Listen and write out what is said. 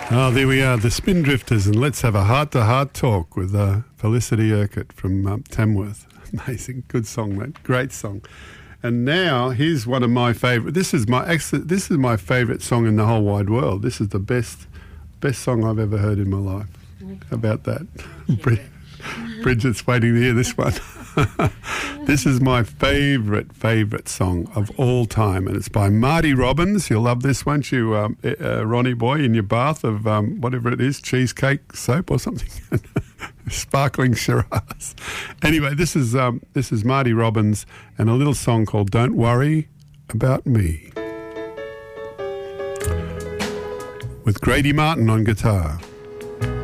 Oh, there we are, the Spindrifters, and let's have a heart-to-heart talk with Felicity Urquhart from Tamworth. Amazing, good song, mate, great song. And now here's one of my favourite. This is my favourite song in the whole wide world. This is the best song I've ever heard in my life. How about that? Bridget's waiting to hear this one. This is my favourite song of all time, and it's by Marty Robbins. You'll love this, won't you, Ronnie boy, in your bath of whatever it is, cheesecake soap or something, sparkling Shiraz. Anyway, this is Marty Robbins and a little song called "Don't Worry About Me" with Grady Martin on guitar.